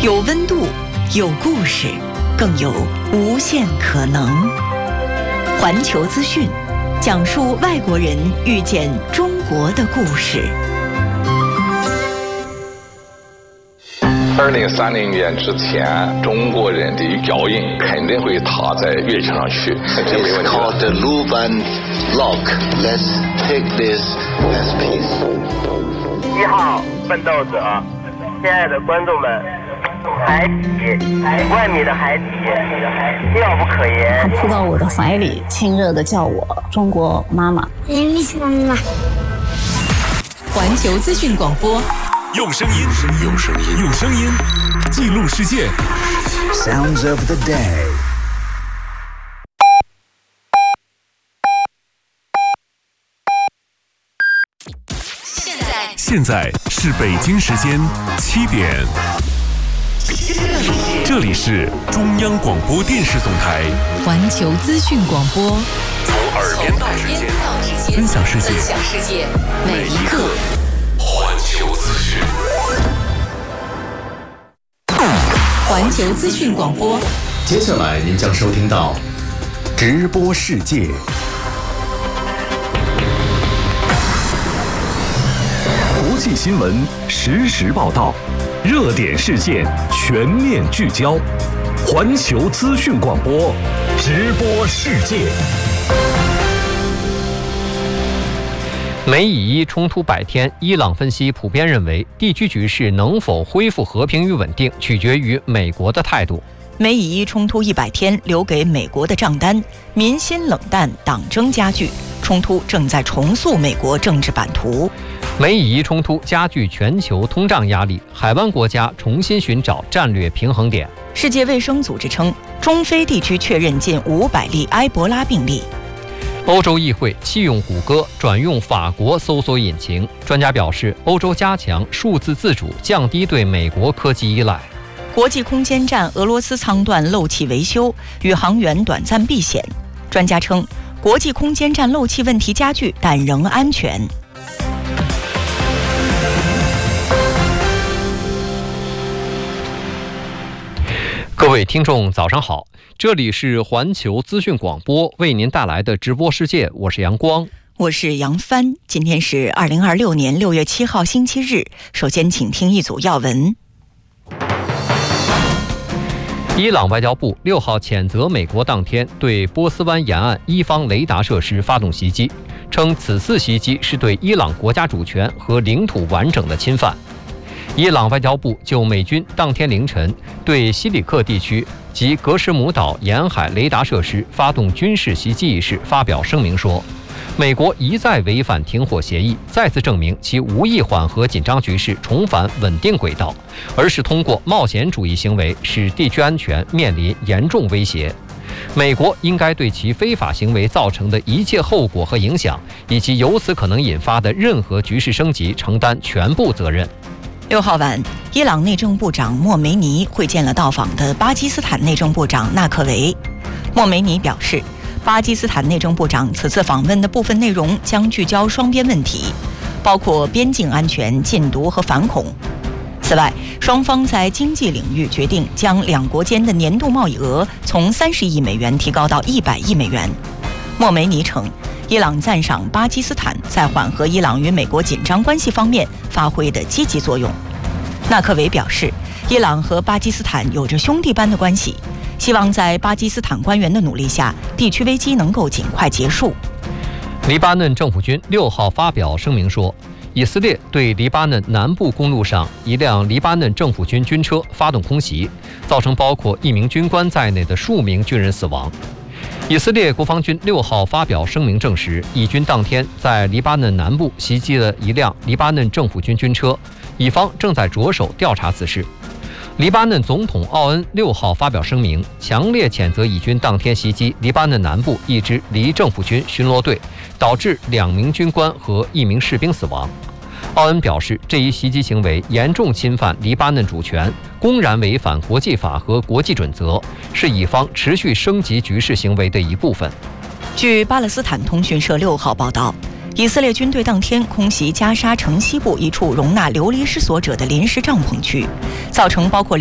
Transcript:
有温度，有故事，更有无限可能。环球资讯，讲述外国人遇见中国的故事。 2030年之前，中国人的脚印肯定会踏在月球上去，这没问题。 It's called the Luban Lock. Let's take this as peace. 1号奋斗者，亲爱的观众们，海底5万米的海底，妙不可言。 他扑到我的怀里，亲热地叫我中国妈妈。 妈妈。 环球资讯广播。 用声音记录世界。 Sounds of the day. 现在是北京时间7点。这里是中央广播电视总台环球资讯广播， 从耳边到指尖，分享世界，每一刻。环球资讯， 环球资讯广播。 接下来您将收听到直播世界。 国际新闻实时报道，热点事件全面聚焦。环球资讯广播，直播世界。 美以伊冲突100天，伊朗分析普遍认为，地区局势能否恢复和平与稳定，取决于美国的态度。 美以伊冲突100天，留给美国的账单，民心冷淡，党争加剧，冲突正在重塑美国政治版图。 美以伊冲突加剧全球通胀压力，海湾国家重新寻找战略平衡点。 世界卫生组织称，中非地区确认近500例埃博拉病例。 欧洲议会弃用谷歌，转用法国搜索引擎。专家表示，欧洲加强数字自主，降低对美国科技依赖。 国际空间站俄罗斯舱段漏气维修，宇航员短暂避险。专家称，国际空间站漏气问题加剧，但仍安全。 各位听众早上好，这里是环球资讯广播为您带来的直播世界，我是阳光， 我是杨帆。今天是2026年6月7号星期日，首先请听一组要闻。 伊朗外交部6号谴责美国当天对波斯湾沿岸伊方雷达设施发动袭击，称此次袭击是对伊朗国家主权和领土完整的侵犯。伊朗外交部就美军当天凌晨对西里克地区及格什姆岛沿海雷达设施发动军事袭击一事发表声明说，美国一再违反停火协议，再次证明其无意缓和紧张局势，重返稳定轨道，而是通过冒险主义行为使地区安全面临严重威胁。美国应该对其非法行为造成的一切后果和影响，以及由此可能引发的任何局势升级承担全部责任。 6号晚，伊朗内政部长莫梅尼会见了到访的巴基斯坦内政部长纳克维。莫梅尼表示，巴基斯坦内政部长此次访问的部分内容将聚焦双边问题，包括边境安全、禁毒和反恐。此外，双方在经济领域决定将两国间的年度贸易额从30亿美元提高到100亿美元。莫梅尼称，伊朗赞赏巴基斯坦在缓和伊朗与美国紧张关系方面发挥的积极作用。纳克维表示，伊朗和巴基斯坦有着兄弟般的关系，希望在巴基斯坦官员的努力下，地区危机能够尽快结束。 黎巴嫩政府军6号发表声明说，以色列对黎巴嫩南部公路上一辆黎巴嫩政府军军车发动空袭，造成包括1名军官在内的数名军人死亡。以色列国防军6号发表声明证实，以军当天在黎巴嫩南部袭击了一辆黎巴嫩政府军军车，以方正在着手调查此事。黎巴嫩总统奥恩6号发表声明，强烈谴责以军当天袭击黎巴嫩南部一支黎政府军巡逻队，导致2名军官和1名士兵死亡。奥恩表示，这一袭击行为严重侵犯黎巴嫩主权，公然违反国际法和国际准则，是以方持续升级局势行为的一部分。 据巴勒斯坦通讯社6号报道，以色列军队当天空袭加沙城西部一处容纳流离失所者的临时帐篷区，造成包括